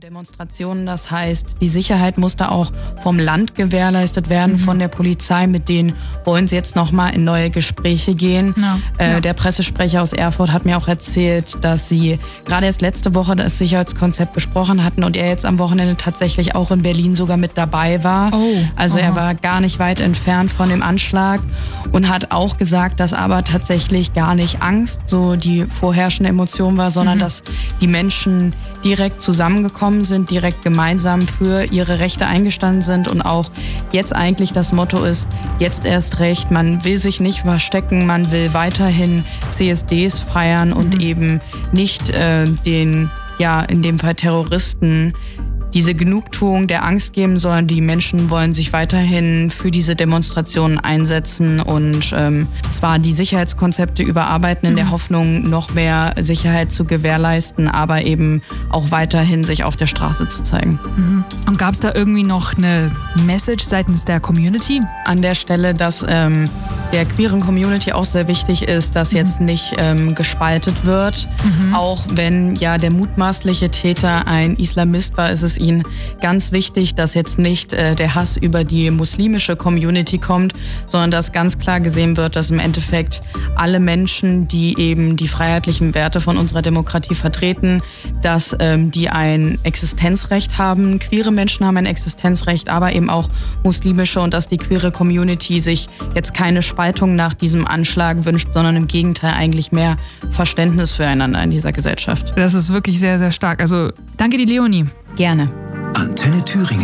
Demonstrationen, das heißt, die Sicherheit musste auch vom Land gewährleistet werden, von der Polizei. Mit denen wollen sie jetzt nochmal in neue Gespräche gehen. Ja. Der Pressesprecher aus Erfurt hat mir auch erzählt, dass sie gerade erst letzte Woche das Sicherheitskonzept besprochen hatten und er jetzt am Wochenende tatsächlich auch in Berlin sogar mit dabei war. Also er war gar nicht weit entfernt von dem Anschlag und hat auch gesagt, dass aber tatsächlich gar nicht Angst so die vorherrschende Emotion war, sondern dass die Menschen direkt zusammengekommen sind, direkt gemeinsam für ihre Rechte eingestanden sind und auch jetzt eigentlich das Motto ist, jetzt erst recht, man will sich nicht verstecken, man will weiterhin CSDs feiern und eben nicht den, ja in dem Fall Terroristen, diese Genugtuung der Angst geben, sondern die Menschen wollen sich weiterhin für diese Demonstrationen einsetzen und zwar die Sicherheitskonzepte überarbeiten in der Hoffnung, noch mehr Sicherheit zu gewährleisten, aber eben auch weiterhin sich auf der Straße zu zeigen. Und gab es da irgendwie noch eine Message seitens der Community? An der Stelle, dass der queeren Community auch sehr wichtig ist, dass jetzt nicht gespaltet wird. Auch wenn ja der mutmaßliche Täter ein Islamist war, ist es ihnen ganz wichtig, dass jetzt nicht der Hass über die muslimische Community kommt, sondern dass ganz klar gesehen wird, dass im Endeffekt alle Menschen, die eben die freiheitlichen Werte von unserer Demokratie vertreten, dass die ein Existenzrecht haben. Queere Menschen haben ein Existenzrecht, aber eben auch muslimische und dass die queere Community sich jetzt keine Spaltung nach diesem Anschlag wünscht, sondern im Gegenteil eigentlich mehr Verständnis füreinander in dieser Gesellschaft. Das ist wirklich sehr, sehr stark. Also danke dir, Leonie. Gerne. Antenne Thüringen.